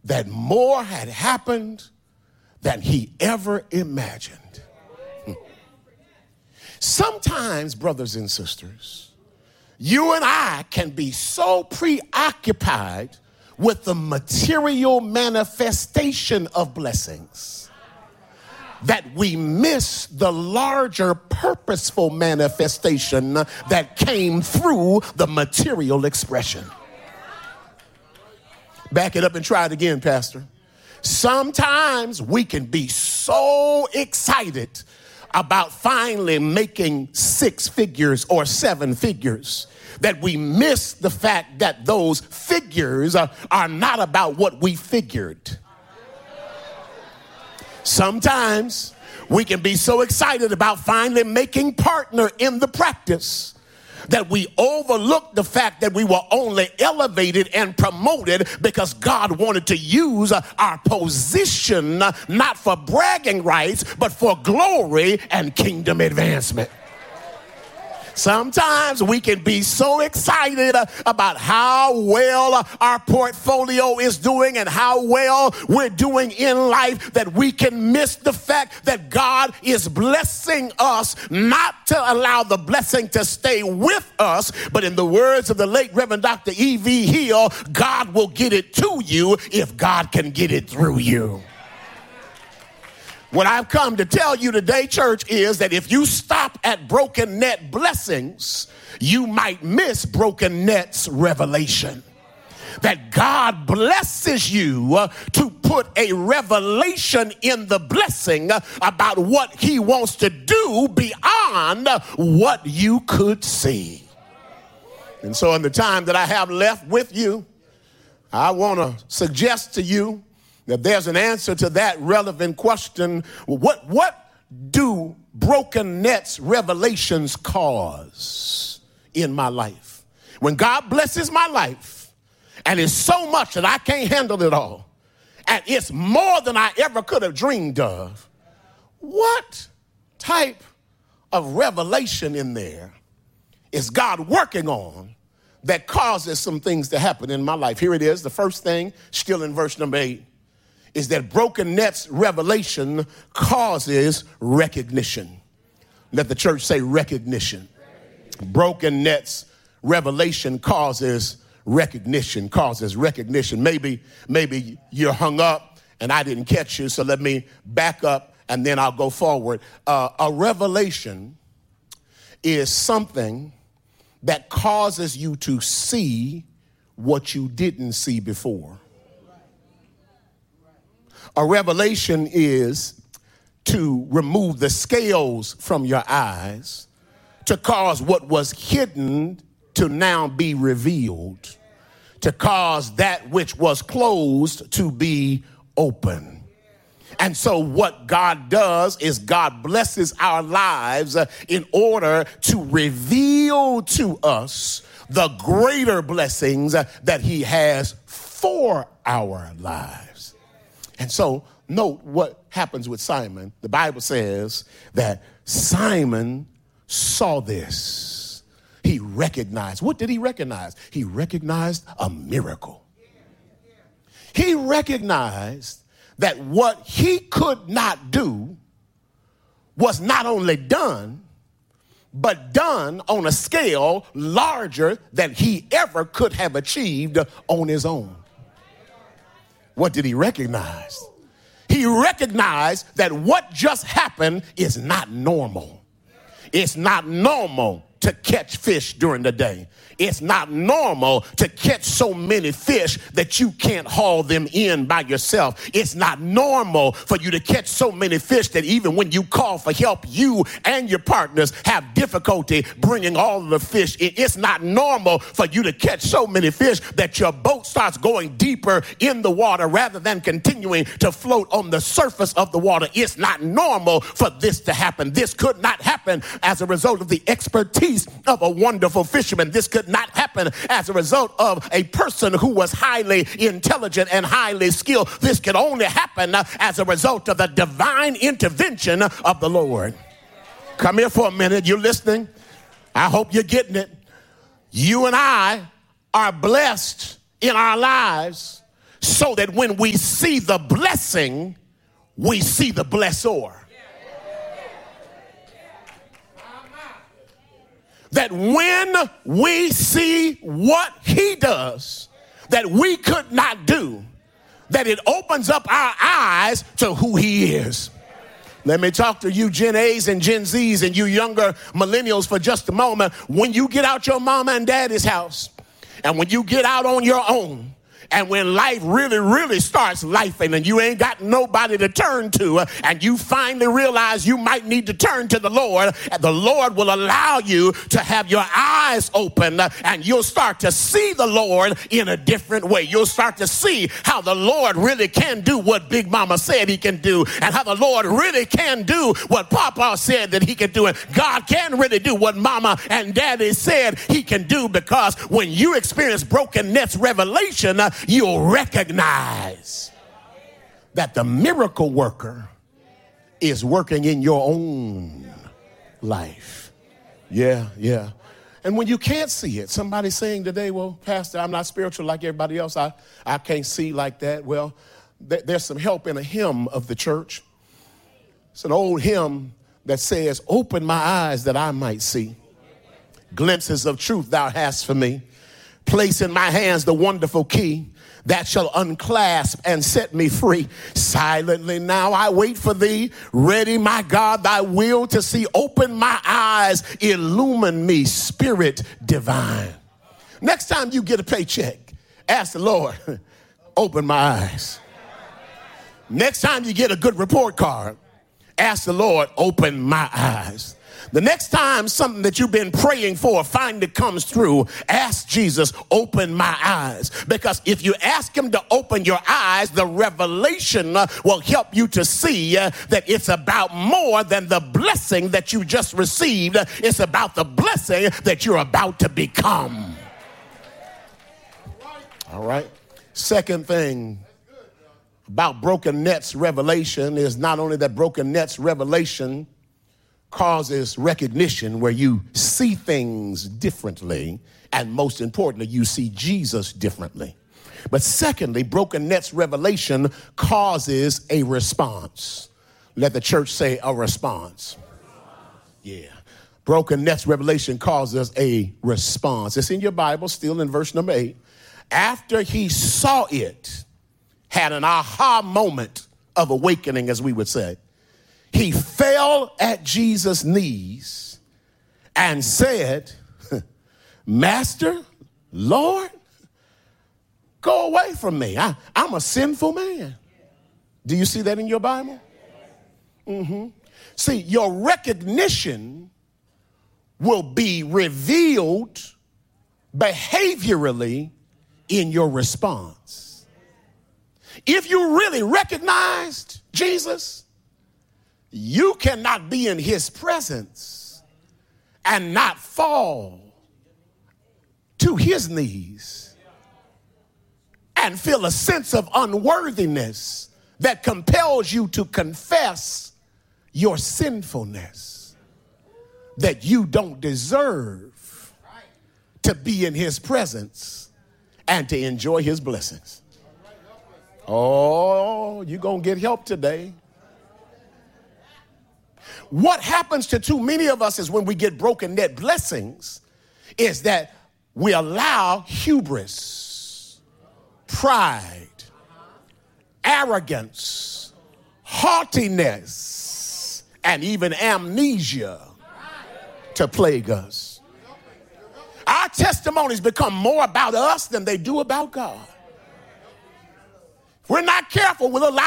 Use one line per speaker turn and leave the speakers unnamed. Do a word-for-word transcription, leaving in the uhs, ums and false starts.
that more had happened than he ever imagined. Sometimes, brothers and sisters, you and I can be so preoccupied with the material manifestation of blessings that we miss the larger purposeful manifestation that came through the material expression. Back it up and try it again, Pastor. Sometimes we can be so excited about finally making six figures or seven figures that we miss the fact that those figures are, are not about what we figured. Sometimes we can be so excited about finally making partner in the practice that we overlook the fact that we were only elevated and promoted because God wanted to use our position not for bragging rights, but for glory and kingdom advancement. Sometimes we can be so excited about how well our portfolio is doing and how well we're doing in life that we can miss the fact that God is blessing us, not to allow the blessing to stay with us, but in the words of the late Reverend Doctor E V Hill, God will get it to you if God can get it through you. What I've come to tell you today, church, is that if you stop at broken net blessings, you might miss broken net's revelation. That God blesses you uh, to put a revelation in the blessing uh, about what he wants to do beyond uh, what you could see. And so in the time that I have left with you, I want to suggest to you that there's an answer to that relevant question. What, what do broken nets revelations cause in my life? When God blesses my life, and it's so much that I can't handle it all, and it's more than I ever could have dreamed of, what type of revelation in there is God working on that causes some things to happen in my life? Here it is. The first thing, still in verse number eight, is that broken net's revelation causes recognition. Let the church say recognition. Broken net's revelation causes recognition, causes recognition. Maybe, maybe you're hung up and I didn't catch you, so let me back up and then I'll go forward. Uh, a revelation is something that causes you to see what you didn't see before. A revelation is to remove the scales from your eyes, to cause what was hidden to now be revealed, to cause that which was closed to be open. And so what God does is God blesses our lives uh, in order to reveal to us the greater blessings uh, that he has for our lives. And so note what happens with Simon. The Bible says that Simon saw this. He recognized. What did he recognize? He recognized a miracle. He recognized that what he could not do was not only done, but done on a scale larger than he ever could have achieved on his own. What did he recognize? He recognized that what just happened is not normal. It's not normal to catch fish during the day. It's not normal to catch so many fish that you can't haul them in by yourself. It's not normal for you to catch so many fish that even when you call for help, you and your partners have difficulty bringing all of the fish in. It's not normal for you to catch so many fish that your boat starts going deeper in the water rather than continuing to float on the surface of the water. It's not normal for this to happen. This could not happen as a result of the expertise of a wonderful fisherman. This could not happen as a result of a person who was highly intelligent and highly skilled. This could only happen as a result of the divine intervention of the Lord. Come here for a minute. You listening? I hope you're getting it. You and I are blessed in our lives so that when we see the blessing, we see the blessor. That when we see what he does that we could not do, that it opens up our eyes to who he is. Let me talk to you Gen A's and Gen Z's and you younger millennials for just a moment. When you get out your mama and daddy's house, and when you get out on your own, and when life really, really starts lifing and you ain't got nobody to turn to, uh, and you finally realize you might need to turn to the Lord, and the Lord will allow you to have your eyes open, uh, and you'll start to see the Lord in a different way. You'll start to see how the Lord really can do what Big Mama said he can do, and how the Lord really can do what Papa said that he can do. And God can really do what Mama and Daddy said he can do, because when you experience broken nets revelation, uh, you'll recognize that the miracle worker is working in your own life. Yeah, yeah. And when you can't see it, somebody's saying today, well, Pastor, I'm not spiritual like everybody else. I, I can't see like that. Well, th- there's some help in a hymn of the church. It's an old hymn that says, open my eyes that I might see. Glimpses of truth thou hast for me. Place in my hands the wonderful key that shall unclasp and set me free. Silently now I wait for thee. Ready, my God, thy will to see. Open my eyes, illumine me, Spirit divine. Next time you get a paycheck, ask the Lord, open my eyes. Next time you get a good report card, ask the Lord, open my eyes. The next time something that you've been praying for finally comes through, ask Jesus, open my eyes. Because if you ask him to open your eyes, the revelation uh, will help you to see uh, that it's about more than the blessing that you just received. It's about the blessing that you're about to become. All right. Second thing about broken nets revelation is not only that broken nets revelation causes recognition, where you see things differently, and most importantly, you see Jesus differently. But secondly, broken nets revelation causes a response. Let the church say a response. Yeah. Broken nets revelation causes a response. It's in your Bible, still in verse number eight. After he saw it, had an aha moment of awakening, as we would say, he fell at Jesus' knees and said, Master, Lord, go away from me. I, I'm a sinful man. Do you see that in your Bible? Mm-hmm. See, your recognition will be revealed behaviorally in your response. If you really recognized Jesus, you cannot be in his presence and not fall to his knees and feel a sense of unworthiness that compels you to confess your sinfulness, that you don't deserve to be in his presence and to enjoy his blessings. Oh, you're going to get help today. What happens to too many of us is when we get broken net blessings is that we allow hubris, pride, arrogance, haughtiness, and even amnesia to plague us. Our testimonies become more about us than they do about God. If we're not careful, we'll allow